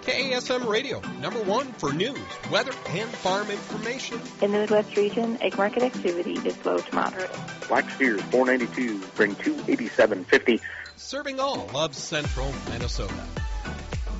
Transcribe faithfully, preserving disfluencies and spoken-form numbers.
K A S M Radio, number one for news, weather, and farm information. In the Midwest region, egg market activity is low to moderate. Black steers, four ninety-two, bring two eighty-seven fifty. Serving all of central Minnesota.